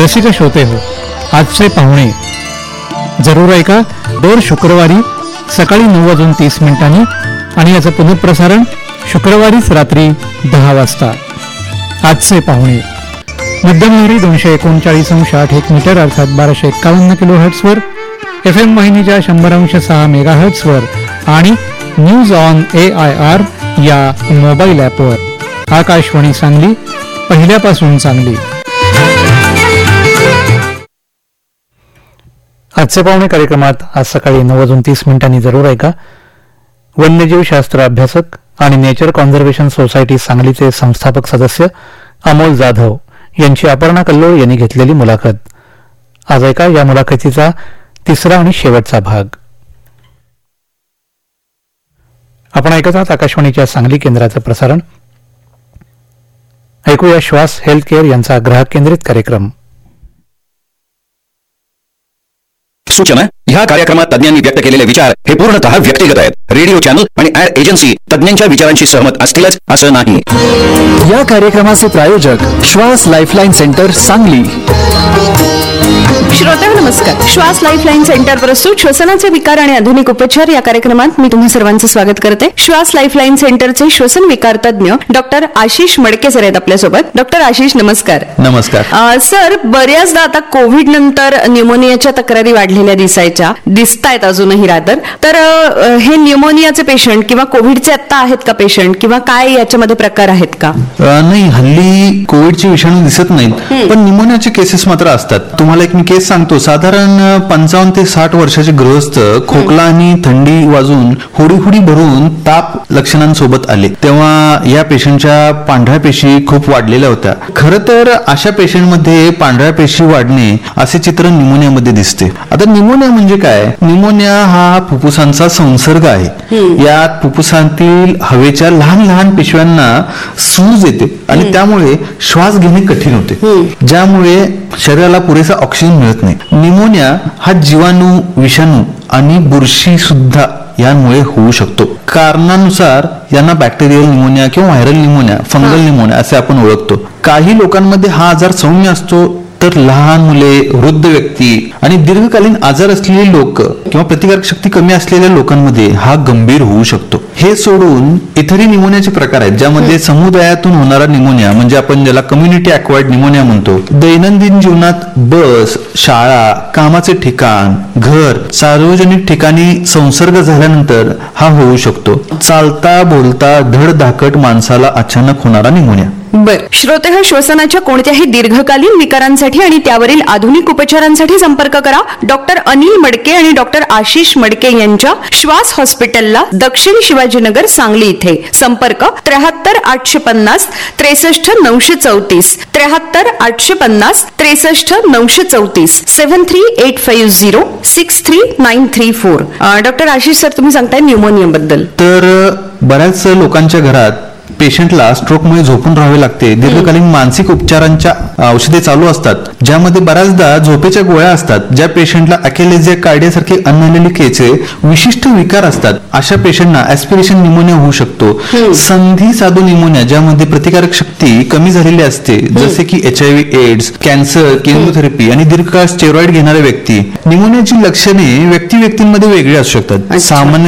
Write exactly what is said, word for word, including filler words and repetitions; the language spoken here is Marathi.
रसिक श्रोते हो, आजचे पाहुणे जरूर ऐका दर शुक्रवारी सकाळी नऊ वाजून तीस मिनिटांनी आणि याचं पुनःप्रसारण शुक्रवारीच रात्री दहा वाजता. आजचे पाहुणे मध्यमलहरी दोनशे एकोणचाळीस अंश आठ एक मीटर अर्थात बाराशे एक्कावन्न किलो हर्ट्सवर, एफ एम वाहिनीच्या शंभर अंश सहा मेगा हर्ट्सवर आणि news on A I R या मोबाईल ॲपवर. आकाशवाणी सांगली, पहिल्यापासून चांगली. आजचे पाहुणे कार्यक्रमात आज सकाळी नऊ वाजून तीस मिनिटांनी जरूर ऐका वन्यजीव शास्त्र अभ्यासक आणि नेचर कॉन्झर्वेशन सोसायटी सांगलीचे संस्थापक सदस्य अमोल जाधव यांची अपर्णा कल्लोळ यांनी घेतलेली मुलाखत. आज ऐका या मुलाखतीचा तिसरा आणि शेवटचा भाग. आपण ऐकत आहात आकाशवाणीच्या सांगली केंद्राचं प्रसारण. ऐकूया श्वास हेल्थ केअर यांचा ग्राहक केंद्रित कार्यक्रम. सूचना: ह्या कार्यक्रमात तज्ञांनी व्यक्त केलेले विचार हे पूर्णतः व्यक्तिगत आहेत. रेडिओ चॅनल आणि ऍड एजन्सी तज्ञांच्या विचारांशी सहमत असतीलच असं नाही. या कार्यक्रमाचे प्रायोजक श्वास लाईफलाईन सेंटर सांगली. श्रोत्यांनो नमस्कार. श्वास लाईफलाईन सेंटर प्रस्तुत श्वसनाचे विकार आणि आधुनिक उपचार या कार्यक्रमात मी तुम्हा सर्वांचं स्वागत करते. श्वास लाईफलाईन सेंटरचे श्वसन विकार तज्ञ डॉक्टर आशिष मडके सर आहेत आपल्यासोबत. डॉक्टर आशिष नमस्कार. नमस्कार सर. बऱ्याचदा आता कोविड नंतर न्यूमोनियाच्या तक्रारी वाढलेल्या दिसायच्या दिसतायत अजूनही रादर. तर हे न्यूमोनियाचे पेशंट किंवा कोविडचे आता आहेत का पेशंट किंवा काय याच्यामध्ये प्रकार आहेत का? नाही, हल्ली कोविडचे विषाणू दिसत नाहीत पण न्यूमोनियाचे केसेस मात्र असतात. तुम्हाला एक मी केस सांगतो. साधारण पंचावन्न ते साठ वर्षाचे गृहस्थ खोकला आणि थंडी वाजून हुडी हुडी भरून ताप लक्षणांसोबत आले. तेव्हा या पेशंटच्या पांढऱ्या पेशी खूप वाढलेल्या होत्या. खरं तर अशा पेशंटमध्ये पांढऱ्या पेशी वाढणे असे चित्र न्यूमोनियामध्ये दिसते. आता न्यूमोनिया म्हणजे काय? न्यूमोनिया हा फुफ्फुसांचा संसर्ग आहे. यात फुफ्फुसांतील हवेच्या लहान लहान पिशव्यांना सूज येते आणि त्यामुळे श्वास घेणे कठीण होते, ज्यामुळे शरीराला पुरेसा ऑक्सिजन मिळत नाही. न्यूमोनिया हा जीवाणू, विषाणू आणि बुरशी सुद्धा यांमुळे होऊ शकतो. कारणानुसार यांना बॅक्टेरियल न्यूमोनिया किंवा व्हायरल न्यूमोनिया, फंगल न्यूमोनिया असे आपण ओळखतो. काही लोकांमध्ये हा आजार सौम्य असतो, तर लहान मुले, वृद्ध व्यक्ती आणि दीर्घकालीन आजार असलेले लोक किंवा प्रतिकारक शक्ती कमी असलेल्या लोकांमध्ये हा गंभीर होऊ शकतो. हे सोडून इतरही न्यूमोनियाचे प्रकार आहेत, ज्यामध्ये समुदायातून होणारा न्यूमोनिया म्हणजे आपण ज्याला कम्युनिटी अक्वायर्ड न्यूमोनिया म्हणतो. दैनंदिन जीवनात बस, शाळा, कामाचे ठिकाण, घर, सार्वजनिक ठिकाणी संसर्ग झाल्यानंतर हा होऊ शकतो. चालता बोलता धडधाकट माणसाला अचानक होणारा न्यूमोनिया. बर. श्रोते हो, श्वसनाच्या कोणत्याही दीर्घकालीन विकारांसाठी आणि त्यावरील आधुनिक उपचारांसाठी संपर्क करा डॉक्टर अनिल मडके आणि डॉक्टर आशिष मडके यांच्या श्वास हॉस्पिटलला, दक्षिण शिवाजीनगर, सांगली इथे. संपर्क त्र्याहत्तर आठशे पन्नास त्रेसष्ट नऊशे चौतीस त्र्याहत्तर आठशे पन्नास त्रेसष्ट नऊशे चौतीस seven three eight five zero six three nine three four. Doctor Ashish sir, तुम्ही सांगताय न्यूमोनिया बद्दल. तर बऱ्याच लोकांच्या घरात पेशंटला स्ट्रोकमुळे झोपून राहावे लागते. दीर्घकालीन मानसिक उपचारांच्या औषधे चालू असतात, ज्यामध्ये बऱ्याचदा झोपेच्या गोळ्या असतात. ज्या पेशंटला अकेलेझिया कार्डियासारखे अनलिकेचे विशिष्ट विकार असतात, अशा पेशंटना ऍस्पिरेशन न्यूमोनिया होऊ शकतो. संधी साधू न्यूमोनिया, ज्यामध्ये प्रतिकारक शक्ती कमी झालेली असते, जसे की H I V AIDS, cancer, chemotherapy आणि दीर्घकाळ स्टेरॉइड घेणारे व्यक्ती. न्यूमोनियाची लक्षणे व्यक्ती व्यक्तींमध्ये वेगळी असू शकतात. सामान्य